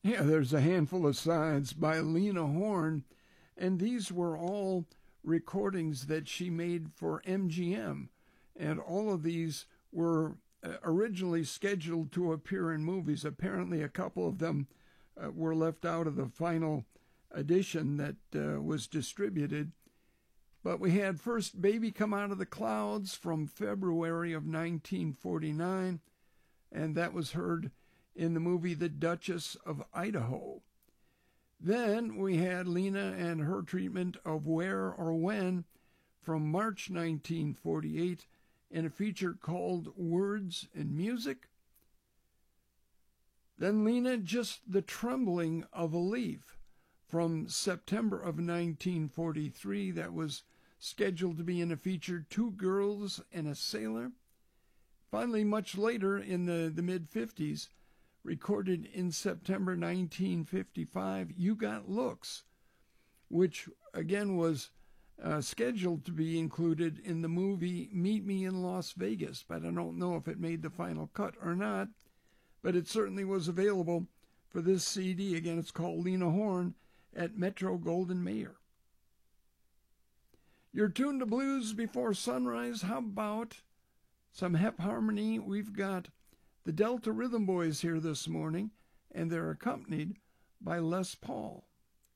Yeah, there's a handful of sides by Lena Horne, and these were all recordings that she made for MGM, and all of these were originally scheduled to appear in movies. Apparently, a couple of them were left out of the final edition that was distributed. But we had first Baby Come Out of the Clouds from February of 1949, and that was heard in the movie The Duchess of Idaho. Then we had Lena and her treatment of Where or When from March 1948 in a feature called Words and Music. Then Lena, Just the Trembling of a Leaf from September of 1943. That was scheduled to be in a feature Two Girls and a Sailor. Finally, much later in the mid-50s, recorded in September 1955, You Got Looks, which again was scheduled to be included in the movie Meet Me in Las Vegas, but I don't know if it made the final cut or not, but it certainly was available for this CD. Again, it's called Lena Horne at Metro-Goldwyn-Mayer. You're tuned to Blues Before Sunrise. How about some Hep Harmony? We've got the Delta Rhythm Boys here this morning, and they're accompanied by Les Paul.